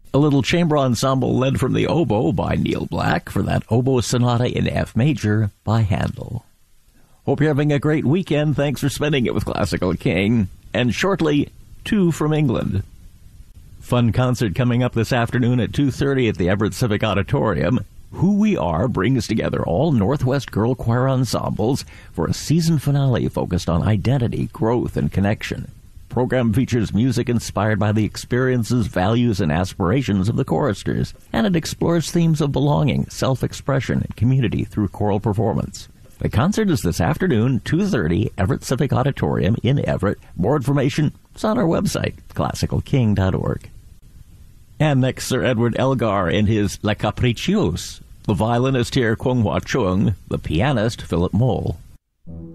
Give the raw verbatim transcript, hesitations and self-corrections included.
A little chamber ensemble led from the oboe by Neil Black for that oboe sonata in F major by Handel. Hope you're having a great weekend. Thanks for spending it with Classical King. And shortly, two from England. Fun concert coming up this afternoon at two thirty at the Everett Civic Auditorium. Who We Are brings together all Northwest Girl Choir ensembles for a season finale focused on identity, growth, and connection. Program features music inspired by the experiences, values, and aspirations of the choristers, and it explores themes of belonging, self-expression, and community through choral performance. The concert is this afternoon, two thirty, Everett Civic Auditorium in Everett. More information is on our website, classical king dot org. And next, Sir Edward Elgar in his La Capricciose. The violinist here, Kwong Hwa Chung. The pianist, Philip Mole.